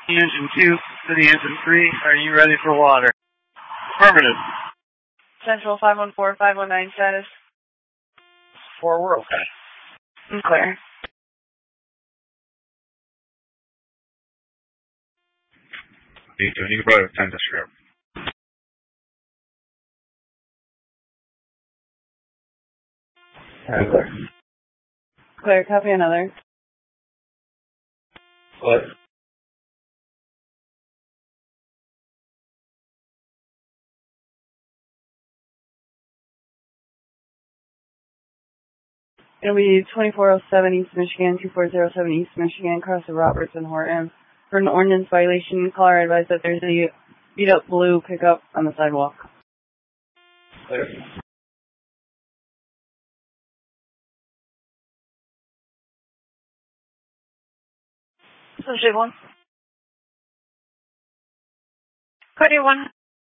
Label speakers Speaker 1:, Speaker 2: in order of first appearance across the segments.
Speaker 1: Engine 2 to the Engine 3, are you ready for water?
Speaker 2: Affirmative.
Speaker 3: Central 514-519 status.
Speaker 2: 4, we're okay.
Speaker 3: I'm clear.
Speaker 2: You can probably attend this trip.
Speaker 1: Clear.
Speaker 3: Clear, copy another.
Speaker 2: What?
Speaker 3: It'll be 2407 East Michigan, 2407 East Michigan, across the Roberts and Horton. For an ordinance violation, caller advised that there's a beat-up blue pickup on the sidewalk.
Speaker 2: Clear.
Speaker 4: Subject 1. Cody 1.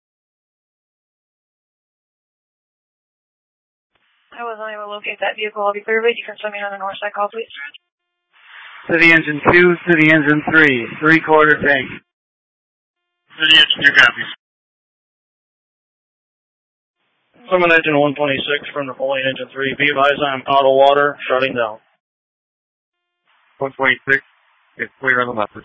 Speaker 4: I was unable to locate that vehicle. I'll be clear, but you can send me on the north side call, please.
Speaker 1: To the Engine 2 to the Engine 3, 3/4 tank.
Speaker 2: To the Engine 2 copies. Summon Engine 126 from the Napoleon Engine 3. Be advised I'm out of water, shutting down. 126, it's clear on the message.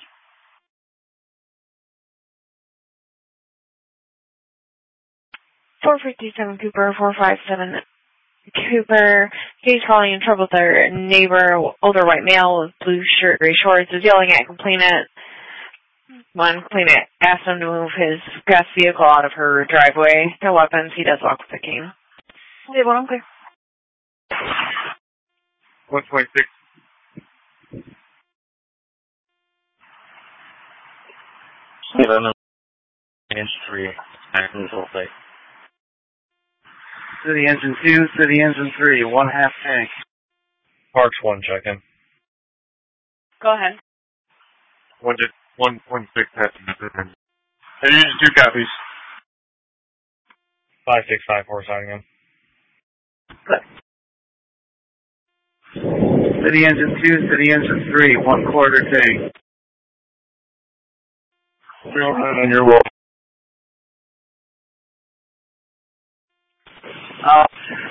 Speaker 4: 457 Cooper, 457 Cooper. He's calling in trouble with their neighbor, older white male with blue shirt, gray shorts, is yelling at complainant. One complainant asked him to move his gas vehicle out of her driveway. No weapons. He does walk with a cane. Okay, well, I'm clear.
Speaker 2: 126. Engine 3, acting full site.
Speaker 1: To the Engine 2 to the Engine 3, 1/2 tank.
Speaker 2: Parks 1, check in.
Speaker 3: Go ahead.
Speaker 2: 126 passing. And Engine 2 copies. 5654 signing in.
Speaker 1: Good. To the Engine 2 to the Engine 3, 1/4 tank.
Speaker 2: We'll run on your wall.